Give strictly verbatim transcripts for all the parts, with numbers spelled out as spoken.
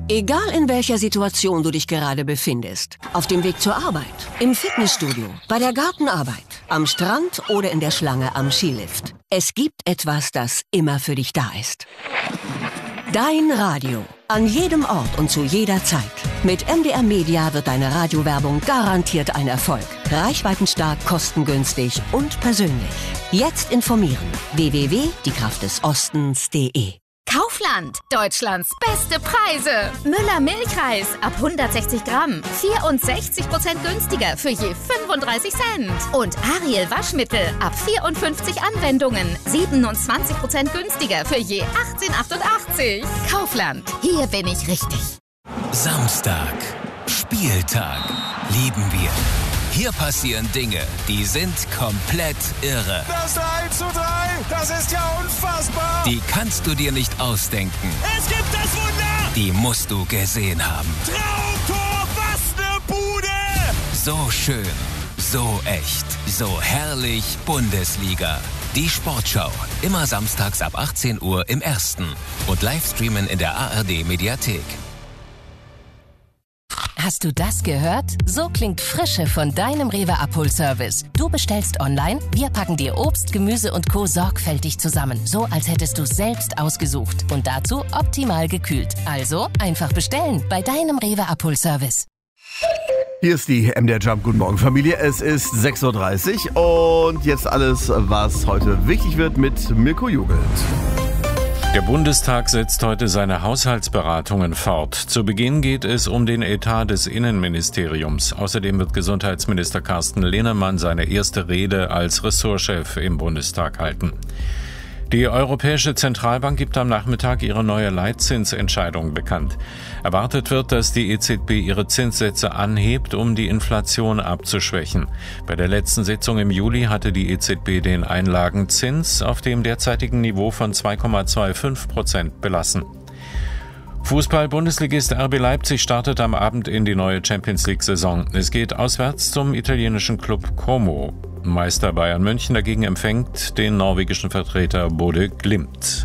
Egal in welcher Situation du dich gerade befindest. Auf dem Weg zur Arbeit, im Fitnessstudio, bei der Gartenarbeit, am Strand oder in der Schlange am Skilift. Es gibt etwas, das immer für dich da ist. Dein Radio. An jedem Ort und zu jeder Zeit. Mit M D R Media wird deine Radiowerbung garantiert ein Erfolg. Reichweitenstark, kostengünstig und persönlich. Jetzt informieren. w w w punkt die kraft des ostens punkt de. Kaufland, Deutschlands beste Preise. Müller Milchreis ab hundertsechzig Gramm, vierundsechzig Prozent günstiger für je fünfunddreißig Cent. Und Ariel Waschmittel ab vierundfünfzig Anwendungen, siebenundzwanzig Prozent günstiger für je achtzehn achtundachtzig. Kaufland, hier bin ich richtig. Samstag, Spieltag, lieben wir. Hier passieren Dinge, die sind komplett irre. Das drei zu drei, das ist ja unfassbar. Die kannst du dir nicht ausdenken. Es gibt das Wunder. Die musst du gesehen haben. Traumtor, was ne Bude. So schön, so echt, so herrlich Bundesliga. Die Sportschau, immer samstags ab achtzehn Uhr im Ersten und Livestreamen in der A R D Mediathek. Hast du das gehört? So klingt Frische von deinem Rewe Abholservice. Du bestellst online, wir packen dir Obst, Gemüse und Co. sorgfältig zusammen. So, als hättest du es selbst ausgesucht. Und dazu optimal gekühlt. Also einfach bestellen bei deinem Rewe Abholservice. Hier ist die M D R Jump. Guten Morgen, Familie. Es ist sechs Uhr dreißig und jetzt alles, was heute wichtig wird mit Mirko Jugend. Der Bundestag setzt heute seine Haushaltsberatungen fort. Zu Beginn geht es um den Etat des Innenministeriums. Außerdem wird Gesundheitsminister Carsten Linnemann seine erste Rede als Ressortchef im Bundestag halten. Die Europäische Zentralbank gibt am Nachmittag ihre neue Leitzinsentscheidung bekannt. Erwartet wird, dass die E Z B ihre Zinssätze anhebt, um die Inflation abzuschwächen. Bei der letzten Sitzung im Juli hatte die E Z B den Einlagenzins auf dem derzeitigen Niveau von zwei Komma fünfundzwanzig Prozent belassen. Fußball-Bundesligist R B Leipzig startet am Abend in die neue Champions-League-Saison. Es geht auswärts zum italienischen Club Como. Meister Bayern München dagegen empfängt den norwegischen Vertreter Bodø Glimt.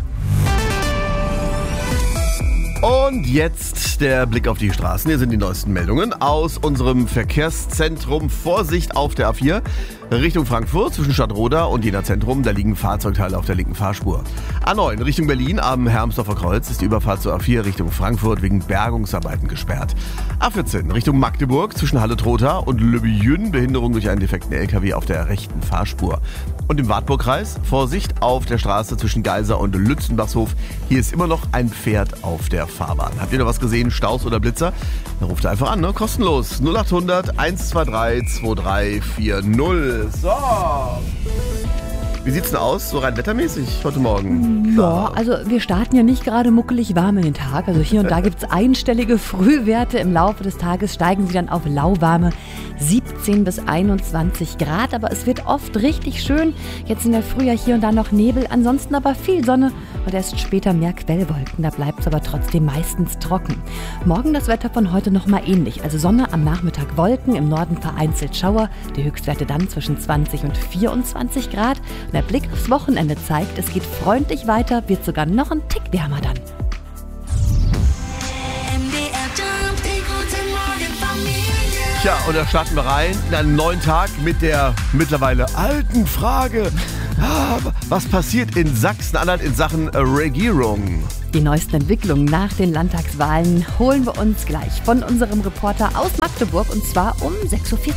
Und jetzt der Blick auf die Straßen. Hier sind die neuesten Meldungen aus unserem Verkehrszentrum. Vorsicht auf der A vier Richtung Frankfurt zwischen Stadtroda und Jena Zentrum. Da liegen Fahrzeugteile auf der linken Fahrspur. A neun Richtung Berlin am Hermsdorfer Kreuz ist die Überfahrt zur A vier Richtung Frankfurt wegen Bergungsarbeiten gesperrt. A vierzehn Richtung Magdeburg zwischen Halle-Trotha und Lübben Behinderung durch einen defekten L K W auf der rechten Fahrspur. Und im Wartburgkreis Vorsicht auf der Straße zwischen Geisa und Lützenbachshof. Hier ist immer noch ein Pferd auf der Fahrbahn. Habt ihr noch was gesehen? Staus oder Blitzer? Dann ruft einfach an, ne? Kostenlos. null acht hundert eins zwei drei zwei drei vier null. So. Wie sieht's denn aus, so rein wettermäßig heute Morgen? Ja, also wir starten ja nicht gerade muckelig warm in den Tag. Also hier und da gibt's einstellige Frühwerte. Im Laufe des Tages steigen sie dann auf lauwarme siebzehn bis einundzwanzig Grad. Aber es wird oft richtig schön. Jetzt in der Früh ja hier und da noch Nebel. Ansonsten aber viel Sonne und erst später mehr Quellwolken. Da bleibt's aber trotzdem meistens trocken. Morgen das Wetter von heute nochmal ähnlich. Also Sonne, am Nachmittag Wolken, im Norden vereinzelt Schauer. Die Höchstwerte dann zwischen zwanzig und vierundzwanzig Grad. Der Blick aufs Wochenende zeigt, es geht freundlich weiter, wird sogar noch ein Tick wärmer dann. Tja, und da starten wir rein in einen neuen Tag mit der mittlerweile alten Frage. Ah, was passiert in Sachsen-Anhalt in Sachen Regierung? Die neuesten Entwicklungen nach den Landtagswahlen holen wir uns gleich von unserem Reporter aus Magdeburg und zwar um sechs Uhr vierzig.